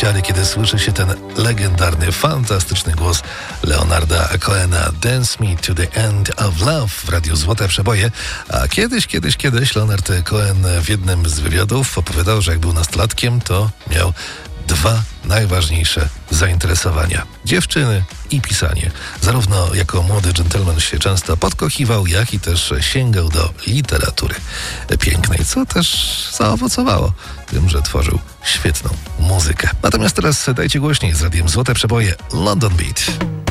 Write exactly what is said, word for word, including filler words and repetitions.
ciary, kiedy słyszy się ten legendarny, fantastyczny głos Leonarda Cohena Dance Me to the End of Love w Radiu Złote Przeboje. A kiedyś, kiedyś, kiedyś Leonard Cohen w jednym z wywiadów opowiadał, że jak był nastolatkiem, to miał dwa najważniejsze zainteresowania. Dziewczyny i pisanie. Zarówno jako młody dżentelmen się często podkochiwał, jak i też sięgał do literatury pięknej, co też zaowocowało tym, że tworzył świetną muzykę. Natomiast teraz dajcie głośniej z Radiem Złote Przeboje London Beat.